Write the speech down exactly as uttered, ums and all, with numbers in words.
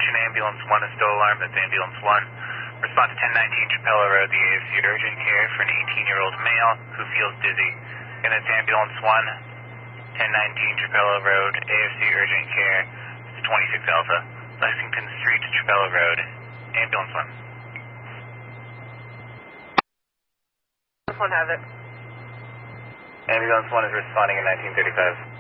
Attention, ambulance one is still alarmed. That's ambulance one. Respond to ten nineteen Chapella Road, the A F C urgent care for an eighteen-year-old male who feels dizzy. And it's ambulance one, ten nineteen Chapella Road, A F C urgent care. It's twenty-six Alpha, Lexington Street, Chapella Road. Ambulance one. This one has it. Ambulance one is responding in nineteen thirty-five.